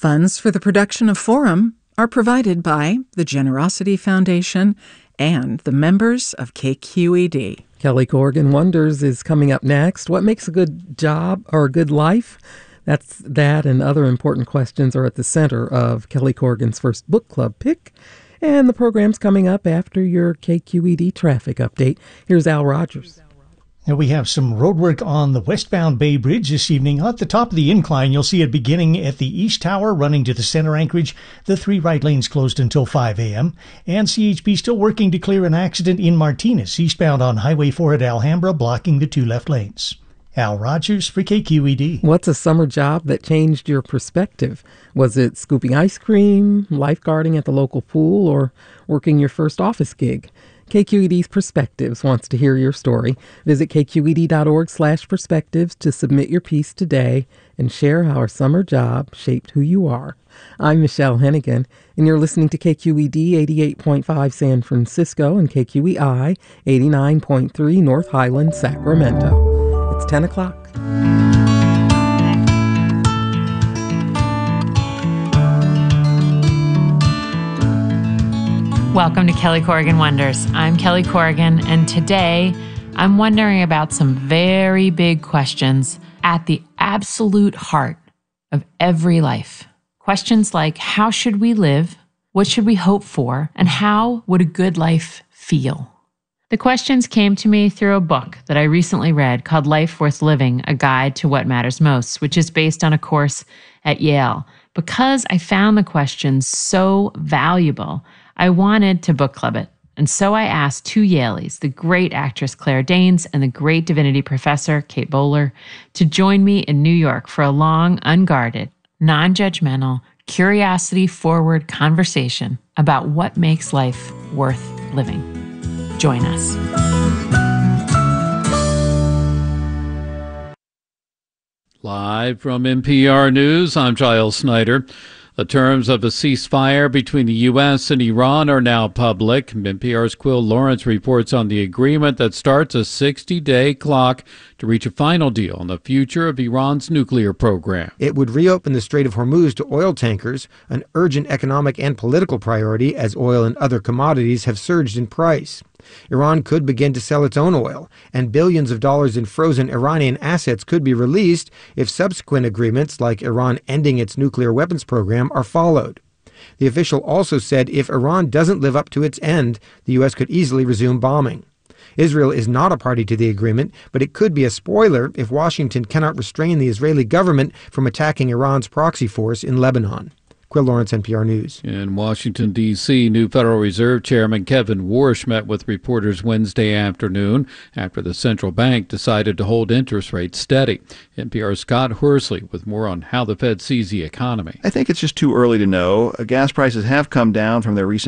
Funds for the production of Forum are provided by the Generosity Foundation and the members of KQED. Kelly Corrigan Wonders is coming up next. What makes a good job or a good life? That and other important questions are at the center of Kelly Corrigan's first book club pick. And the program's coming up after your KQED traffic update. Here's Al Rogers. Now we have some road work on the westbound Bay Bridge this evening. At the top of the incline, you'll see it beginning at the East Tower, running to the center anchorage. The 3 right lanes closed until 5 a.m. And CHP still working to clear an accident in Martinez, eastbound on Highway 4 at Alhambra, blocking the 2 left lanes. Al Rogers for KQED. What's a summer job that changed your perspective? Was it scooping ice cream, lifeguarding at the local pool, or working your first office gig? KQED's Perspectives wants to hear your story. Visit kqed.org/perspectives to submit your piece today and share how a summer job shaped who you are. I'm Michelle Hennigan, and you're listening to KQED 88.5 San Francisco and KQEI 89.3 North Highland, Sacramento. It's 10 o'clock. Welcome to Kelly Corrigan Wonders. I'm Kelly Corrigan, and today I'm wondering about some very big questions at the absolute heart of every life. Questions like, how should we live? What should we hope for? And how would a good life feel? The questions came to me through a book that I recently read called Life Worth Living, A Guide to What Matters Most, which is based on a course at Yale. Because I found the questions so valuable, I wanted to book club it. And so I asked 2 Yaleys, the great actress Claire Danes and the great divinity professor Kate Bowler, to join me in New York for a long, unguarded, non-judgmental, curiosity-forward conversation about what makes life worth living. Join us. Live from NPR News, I'm Giles Snyder. The terms of a ceasefire between the U.S. and Iran are now public. NPR's Quill Lawrence reports on the agreement that starts a 60-day clock to reach a final deal on the future of Iran's nuclear program. It would reopen the Strait of Hormuz to oil tankers, an urgent economic and political priority as oil and other commodities have surged in price. Iran could begin to sell its own oil, and billions of dollars in frozen Iranian assets could be released if subsequent agreements, like Iran ending its nuclear weapons program, are followed. The official also said if Iran doesn't live up to its end, the U.S. could easily resume bombing. Israel is not a party to the agreement, but it could be a spoiler if Washington cannot restrain the Israeli government from attacking Iran's proxy force in Lebanon. Quill Lawrence, NPR News. In Washington, D.C., new Federal Reserve Chairman Kevin Warsh met with reporters Wednesday afternoon after the central bank decided to hold interest rates steady. NPR's Scott Horsley with more on how the Fed sees the economy. I think it's just too early to know. Gas prices have come down from their recent